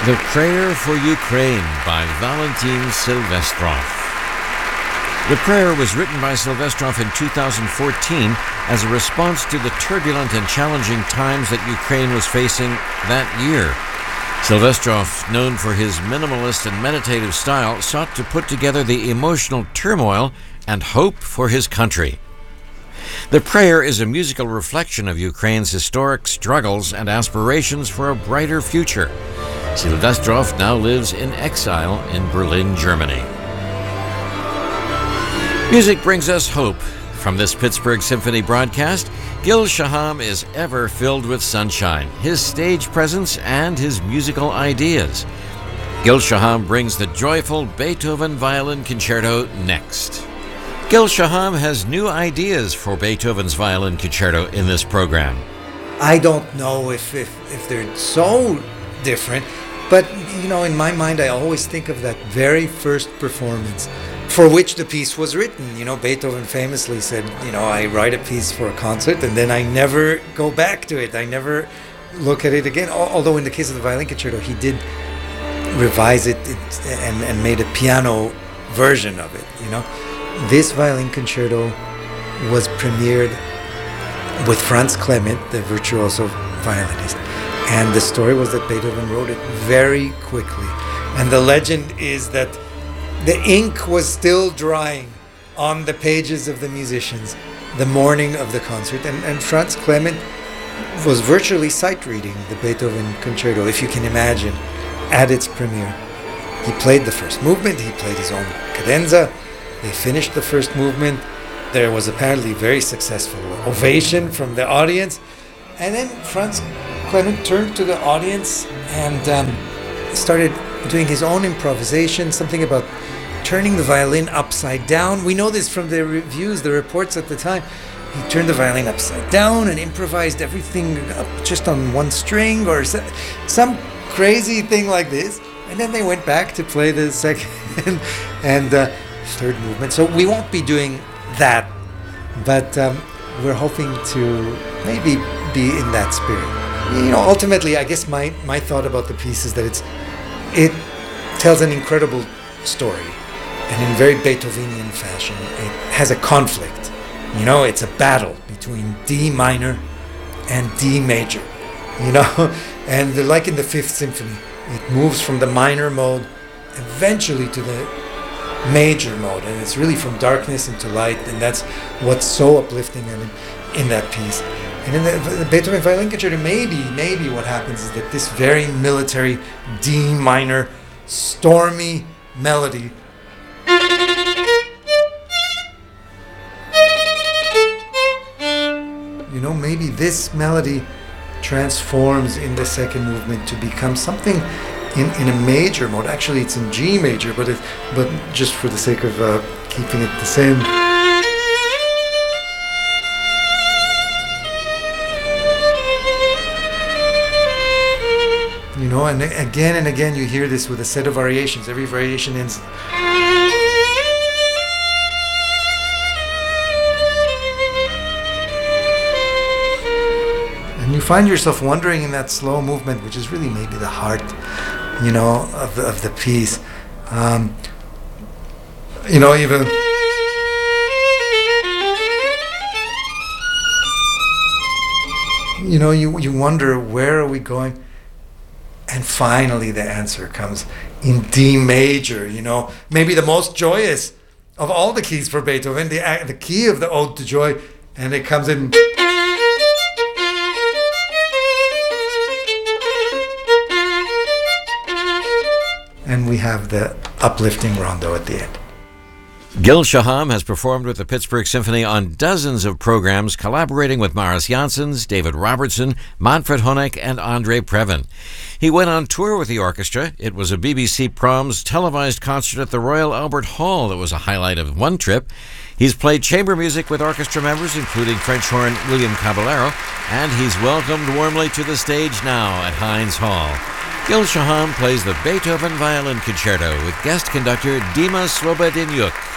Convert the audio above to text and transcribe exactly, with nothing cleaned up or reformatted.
The Prayer for Ukraine by Valentin Silvestrov. The prayer was written by Silvestrov in two thousand fourteen as a response to the turbulent and challenging times that Ukraine was facing that year. Silvestrov, known for his minimalist and meditative style, sought to put together the emotional turmoil and hope for his country. The prayer is a musical reflection of Ukraine's historic struggles and aspirations for a brighter future. Silvestrov now lives in exile in Berlin, Germany. Music brings us hope. From this Pittsburgh Symphony broadcast, Gil Shaham is ever filled with sunshine, his stage presence, and his musical ideas. Gil Shaham brings the joyful Beethoven Violin Concerto next. Gil Shaham has new ideas for Beethoven's Violin Concerto in this program. I don't know if, if, if they're so different, but, you know, in my mind, I always think of that very first performance for which the piece was written. You know, Beethoven famously said, you know, I write a piece for a concert and then I never go back to it. I never look at it again. Although in the case of the Violin Concerto, he did revise it and, and made a piano version of it, you know. This Violin Concerto was premiered with Franz Clement, the virtuoso violinist. And the story was that Beethoven wrote it very quickly. And the legend is that the ink was still drying on the pages of the musicians the morning of the concert. And, and Franz Clement was virtually sight reading the Beethoven Concerto, if you can imagine, at its premiere. He played the first movement, he played his own cadenza. They finished the first movement. There was apparently very successful ovation from the audience. And then Franz Clement turned to the audience and um, started doing his own improvisation, something about turning the violin upside down. We know this from the reviews, the reports at the time. He turned the violin upside down and improvised everything up just on one string or some crazy thing like this. And then they went back to play the second and uh, third movement. So we won't be doing that, but um, we're hoping to maybe be in that spirit. You know, ultimately, I guess my, my thought about the piece is that it's it tells an incredible story, and in very Beethovenian fashion, it has a conflict. You know, it's a battle between D minor and D major. You know, and like in the Fifth Symphony, it moves from the minor mode eventually to the major mode, and it's really from darkness into light, and that's what's so uplifting in, in that piece. And in the, the Beethoven Violin Concerto, maybe, maybe what happens is that this very military D minor, stormy melody you know, maybe this melody transforms in the second movement to become something in, in a major mode. Actually, it's in G major, but it, but just for the sake of uh, keeping it the same. You know, and again and again you hear this with a set of variations. Every variation ends. And you find yourself wondering in that slow movement, which is really maybe the heart, you know, of the, of the piece. Um, you know, even... You know, you, you wonder, where are we going? And finally the answer comes in D major, you know, maybe the most joyous of all the keys for Beethoven, the, the key of the Ode to Joy, and it comes in. And we have the uplifting rondo at the end. Gil Shaham has performed with the Pittsburgh Symphony on dozens of programs, collaborating with Maris Janssens, David Robertson, Manfred Honeck, and Andre Previn. He went on tour with the orchestra. It was a B B C Proms televised concert at the Royal Albert Hall that was a highlight of one trip. He's played chamber music with orchestra members, including French horn William Caballero, and he's welcomed warmly to the stage now at Heinz Hall. Gil Shaham plays the Beethoven Violin Concerto with guest conductor Dima Slobodinyuk.